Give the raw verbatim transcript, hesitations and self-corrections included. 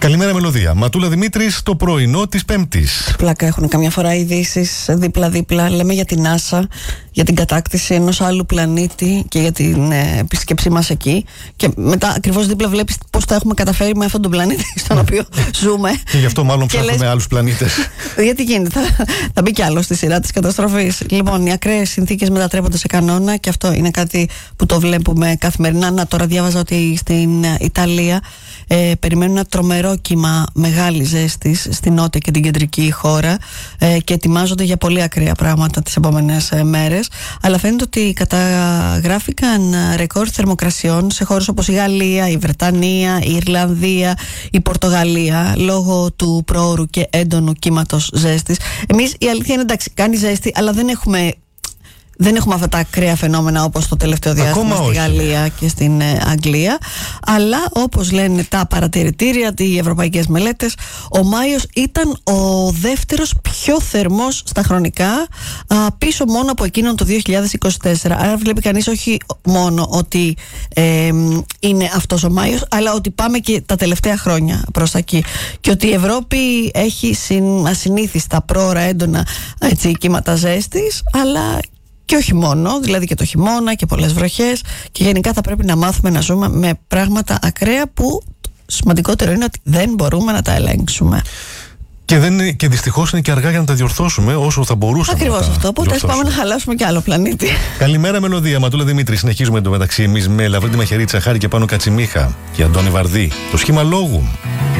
Καλημέρα, Μελωδία. Ματούλα Δημήτρης, το πρωινό της Πέμπτης. Πλάκα έχουν καμιά φορά ειδήσεις δίπλα-δίπλα. Λέμε για την NASA, για την κατάκτηση ενός άλλου πλανήτη και για την ε, επίσκεψή μας εκεί. Και μετά ακριβώς δίπλα βλέπεις πώς τα έχουμε καταφέρει με αυτόν τον πλανήτη στον οποίο ζούμε. Και γι' αυτό μάλλον ψάχνουμε λες... άλλους πλανήτες. Γιατί γίνεται, θα, θα μπει κι άλλο στη σειρά της καταστροφής. Λοιπόν, οι ακραίες συνθήκες μετατρέπονται σε κανόνα και αυτό είναι κάτι που το βλέπουμε καθημερινά. Να, τώρα διάβαζα ότι στην Ιταλία ε, περιμένουν ένα τρομερό κύμα μεγάλη ζέστης στην νότια και την κεντρική χώρα ε, και ετοιμάζονται για πολύ ακραία πράγματα τις επόμενες ε, μέρες. Αλλά φαίνεται ότι καταγράφηκαν ρεκόρ θερμοκρασιών σε χώρες όπως η Γαλλία, η Βρετανία, η Ιρλανδία, η Πορτογαλία λόγω του προώρου και έντονου κύματος ζέστης. Εμείς η αλήθεια είναι εντάξει, κάνει ζέστη, αλλά δεν έχουμε Δεν έχουμε αυτά τα ακραία φαινόμενα όπως το τελευταίο διάστημα Ακόμα στη όχι. Γαλλία και στην ε, Αγγλία. Αλλά όπως λένε τα παρατηρητήρια, οι ευρωπαϊκές μελέτες, ο Μάιος ήταν ο δεύτερος πιο θερμός στα χρονικά, α, πίσω μόνο από εκείνον το δύο χιλιάδες είκοσι τέσσερα. Άρα βλέπει κανείς όχι μόνο ότι ε, είναι αυτός ο Μάιος, αλλά ότι πάμε και τα τελευταία χρόνια προς τα εκεί. Και ότι η Ευρώπη έχει συν, ασυνήθιστα πρόωρα έντονα έτσι, κύματα ζέστης, αλλά και όχι μόνο, δηλαδή και το χειμώνα και πολλές βροχές, και γενικά θα πρέπει να μάθουμε να ζούμε με πράγματα ακραία που σημαντικότερο είναι ότι δεν μπορούμε να τα ελέγξουμε. Και, δεν είναι, και δυστυχώς είναι και αργά για να τα διορθώσουμε όσο θα μπορούσαμε. Ακριβώς να τα αυτό. Οπότε ας πάμε να χαλάσουμε κι άλλο πλανήτη. Καλημέρα, Μελωδία. Ματούλα Δημήτρη. Συνεχίζουμε εντωμεταξύ εμείς με Λαβρέντη Μαχαιρίτσα, Χάρη και Πάνο Κατσιμίχα και Αντώνη Βαρδί. Το σχήμα λόγου.